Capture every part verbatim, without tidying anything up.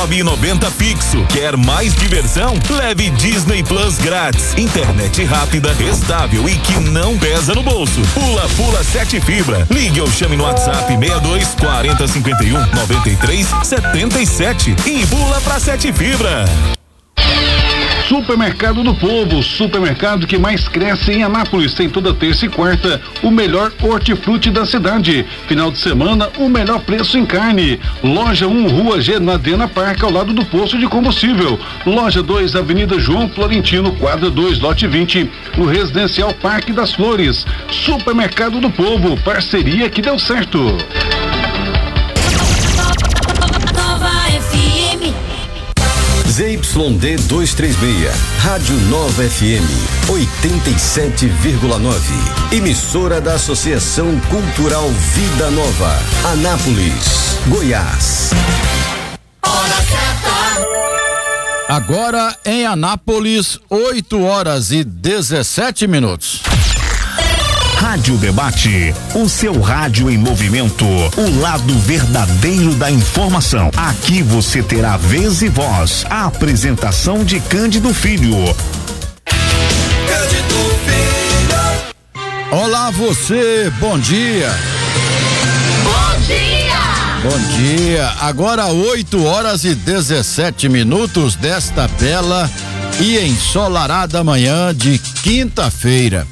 nove e noventa fixo. Quer mais diversão? Leve Disney Plus grátis. Internet rápida, estável e que não pesa no bolso. Pula Pula sete fibra. Ligue ou chame no WhatsApp seis dois quarenta, cinquenta e um, noventa e três, setenta e sete e pula pra sete fibra. Supermercado do Povo, supermercado que mais cresce em Anápolis. Tem toda terça e quarta o melhor hortifruti da cidade. Final de semana, o melhor preço em carne. Loja um, Rua G, na Dena Parque, ao lado do posto de combustível. Loja dois, Avenida João Florentino, quadra dois, lote vinte, no Residencial Parque das Flores. Supermercado do Povo, parceria que deu certo. Z Y D duzentos e trinta e seis, Rádio Nova F M, oitenta e sete vírgula nove. Emissora da Associação Cultural Vida Nova, Anápolis, Goiás. Hora certa. Agora em Anápolis, oito horas e dezessete minutos. Rádio Debate, o seu rádio em movimento, o lado verdadeiro da informação. Aqui você terá vez e voz. A apresentação de Cândido Filho. Cândido Filho. Olá você, bom dia. Bom dia. Bom dia. Agora oito horas e dezessete minutos desta bela e ensolarada manhã de quinta-feira.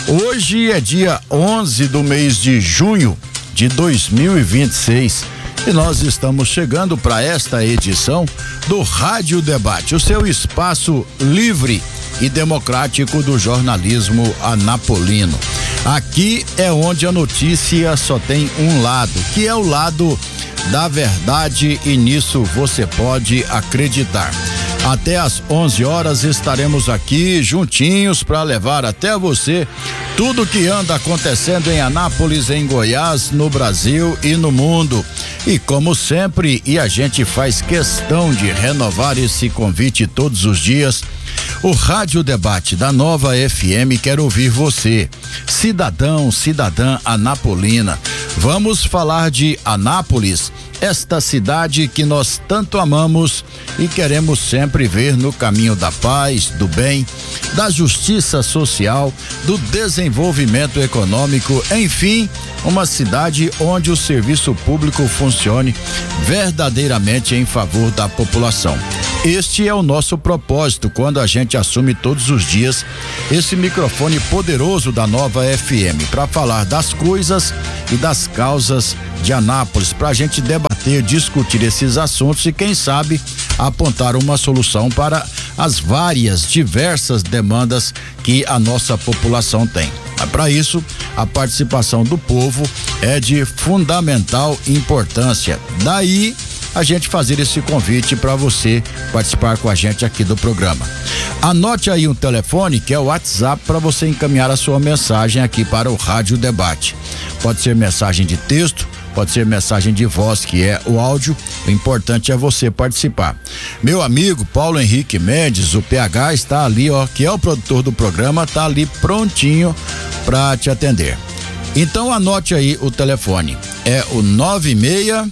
Hoje é dia onze do mês de junho de dois mil e vinte e seis e nós estamos chegando para esta edição do Rádio Debate, o seu espaço livre e democrático do jornalismo anapolino. Aqui é onde a notícia só tem um lado, que é o lado da verdade, e nisso você pode acreditar. Até às onze horas estaremos aqui juntinhos para levar até você tudo que anda acontecendo em Anápolis, em Goiás, no Brasil e no mundo. E como sempre, e a gente faz questão de renovar esse convite todos os dias, o Rádio Debate da Nova F M quer ouvir você, cidadão, cidadã anapolina. Vamos falar de Anápolis, esta cidade que nós tanto amamos e queremos sempre ver no caminho da paz, do bem, da justiça social, do desenvolvimento econômico, enfim, uma cidade onde o serviço público funcione verdadeiramente em favor da população. Este é o nosso propósito quando a gente assume todos os dias esse microfone poderoso da Nova F M para falar das coisas e das causas de Anápolis, para a gente debater, discutir esses assuntos e quem sabe apontar uma solução para as várias, diversas demandas que a nossa população tem. Para isso, a participação do povo é de fundamental importância. Daí a gente fazer esse convite para você participar com a gente aqui do programa. Anote aí um telefone que é o WhatsApp para você encaminhar a sua mensagem aqui para o Rádio Debate. Pode ser mensagem de texto, pode ser mensagem de voz, que é o áudio. O importante é você participar. Meu amigo Paulo Henrique Mendes, o P H, está ali, ó, que é o produtor do programa, tá ali prontinho para te atender. Então anote aí o telefone. É o nove seis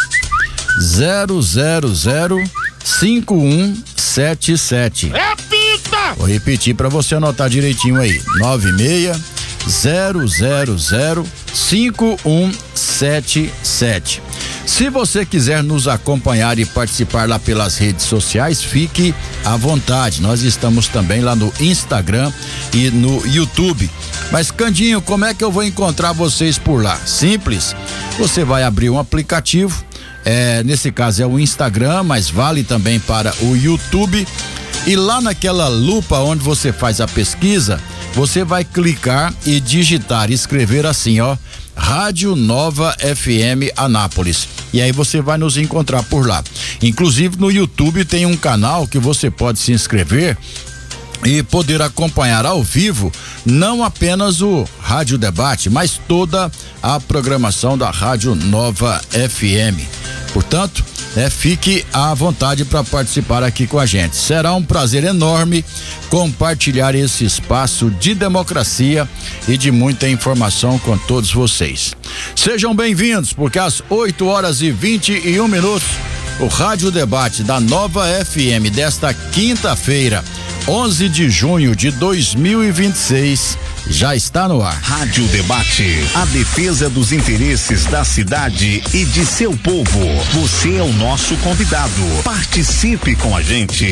zero zero zero cinco um sete sete. Repita! Vou repetir para você anotar direitinho aí. nove seis zero zero zero cinco um sete sete. Se você quiser nos acompanhar e participar lá pelas redes sociais, fique à vontade. Nós estamos também lá no Instagram e no YouTube. Mas, Candinho, como é que eu vou encontrar vocês por lá? Simples. Você vai abrir um aplicativo. É, nesse caso é o Instagram, mas vale também para o YouTube. E lá naquela lupa onde você faz a pesquisa, você vai clicar e digitar, escrever assim, ó, Rádio Nova F M Anápolis. E aí você vai nos encontrar por lá. Inclusive no YouTube tem um canal que você pode se inscrever e poder acompanhar ao vivo não apenas o Rádio Debate, mas toda a programação da Rádio Nova F M. Portanto, é, fique à vontade para participar aqui com a gente. Será um prazer enorme compartilhar esse espaço de democracia e de muita informação com todos vocês. Sejam bem-vindos, porque às oito horas e vinte e um minutos O Rádio Debate da Nova F M desta quinta-feira, onze de junho de dois mil e vinte e seis, já está no ar. Rádio Debate, a defesa dos interesses da cidade e de seu povo. Você é o nosso convidado. Participe com a gente.